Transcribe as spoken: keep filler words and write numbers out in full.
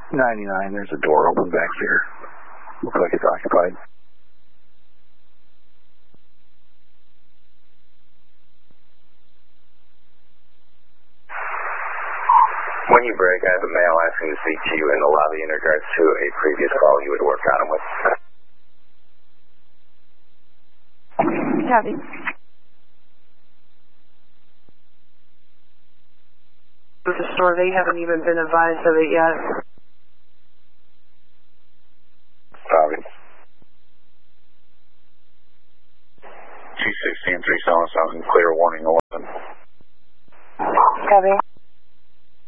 ninety-nine, there's a door open back here. Looks like it's occupied. When you break, I have a male asking to speak to you in the lobby in regards to a previous call you had worked on him with. Copy. With the store, they haven't even been advised of it yet. Copy. G sixteen three seven seven, clear warning eleven. Copy.